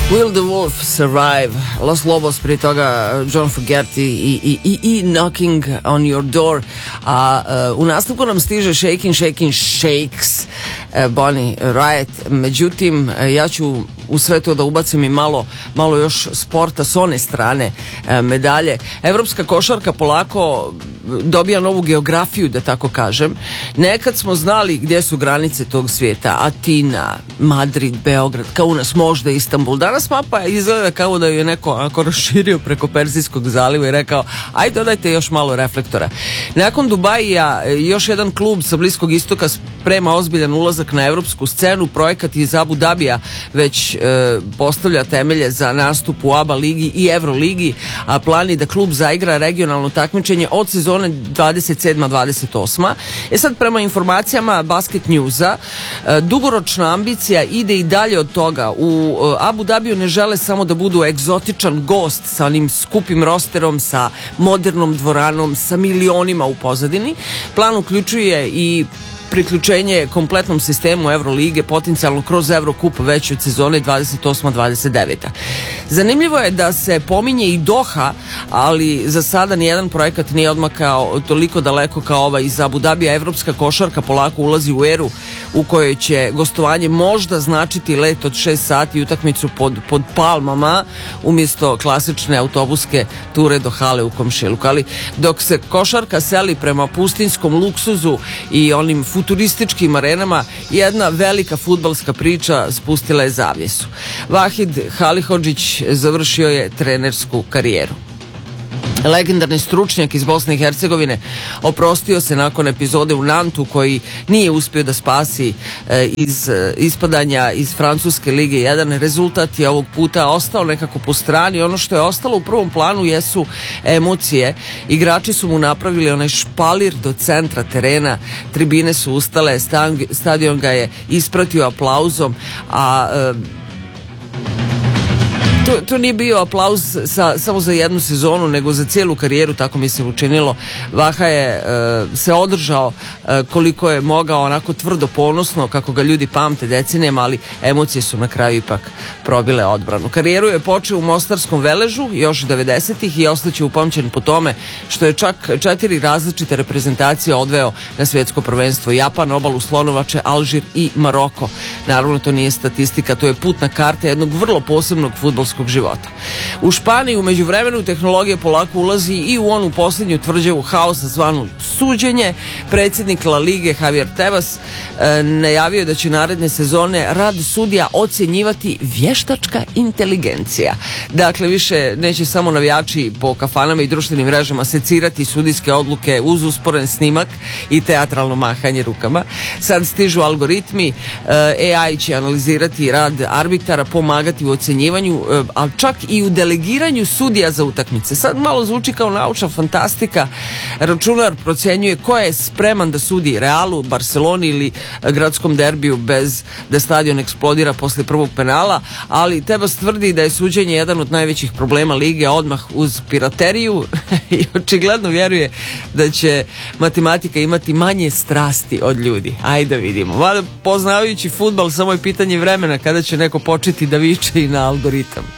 Will the Wolf Survive, Los Lobos, prije toga John Fogerty i Knocking on Your Door, a u nastavku nam stiže Shakin' Shakes, Bonnie Raitt. Međutim, ja ću u sve to da ubacim i malo još sporta s one strane medalje. Evropska košarka polako dobija novu geografiju, da tako kažem. Nekad smo znali gdje su granice tog svijeta: Atina, Madrid, Beograd, kao u nas možda Istanbul. Danas mapa izgleda kao da ju je neko ako raširio preko Perzijskog zaliva i rekao ajde dodajte još malo reflektora. Nakon Dubaija još jedan klub sa Bliskog istoka sprema ozbiljan ulazak na evropsku scenu. Projekat iz Abu Dabija već postavlja temelje za nastup u ABA ligi i Evroligi, a plan je da klub zaigra regionalno takmičenje od sezone 27-28. Sad, prema informacijama Basket Newsa, dugoročna ambicija ide i dalje od toga. U Abu Dabiju ne žele samo da budu egzotičan gost sa onim skupim rosterom, sa modernom dvoranom, sa milionima u pozadini. Plan uključuje i priključenje kompletnom sistemu Evrolige, potencijalno kroz Evrokup već od sezone 28-29. Zanimljivo je da se pominje i Doha, ali za sada nijedan projekat nije odmakao toliko daleko kao ovaj iz Abu Dabija. Evropska košarka polako ulazi u eru u kojoj će gostovanje možda značiti let od 6 sati i utakmicu pod palmama umjesto klasične autobuske ture do hale u komšiluku. Ali dok se košarka seli prema pustinskom luksuzu i onim futurističkim arenama, jedna velika fudbalska priča spustila je zavjesu. Vahid Halihodžić završio je trenersku karijeru. Legendarni stručnjak iz Bosne i Hercegovine oprostio se nakon epizode u Nantu, koji nije uspio da spasi iz ispadanja iz Francuske lige 1. Rezultat je ovog puta ostao nekako po strani. Ono što je ostalo u prvom planu jesu emocije. Igrači su mu napravili onaj špalir do centra terena, tribine su ustale, stadion ga je ispratio aplauzom, a to nije bio aplauz samo za jednu sezonu, nego za cijelu karijeru, tako mi se učinilo. Vaha je se održao koliko je mogao, onako tvrdo, ponosno, kako ga ljudi pamte decenijama, ali emocije su na kraju ipak probile odbranu. Karijeru je počeo u mostarskom Veležu još 90-ih i ostaće upamćen po tome što je čak 4 različite reprezentacije odveo na svjetsko prvenstvo: Japan, Obalu Slonovače, Alžir i Maroko. Naravno, to nije statistika, to je putna karta jednog vrlo posebnog fudbalskog života. U Španiji u međuvremenu tehnologija polako ulazi i u onu posljednju tvrđavu haosa zvanu suđenje. Predsjednik La Lige Javier Tebas najavio je da će naredne sezone rad sudija ocjenjivati vještačka inteligencija. Dakle, više neće samo navijači po kafanama i društvenim mrežama secirati sudijske odluke uz usporen snimak i teatralno mahanje rukama. Sad stižu algoritmi, AI će analizirati rad arbitara, pomagati u ocjenjivanju, ali čak i u delegiranju sudija za utakmice. Sad malo zvuči kao naučna fantastika. Računar procjenjuje ko je spreman da sudi Realu, Barceloni ili gradskom derbiju bez da stadion eksplodira posle prvog penala, ali Tebas tvrdi da je suđenje jedan od najvećih problema lige, odmah uz pirateriju i očigledno vjeruje da će matematika imati manje strasti od ljudi. Ajde vidimo. Mada, poznavajući fudbal, samo je pitanje vremena kada će neko početi da viče i na algoritam.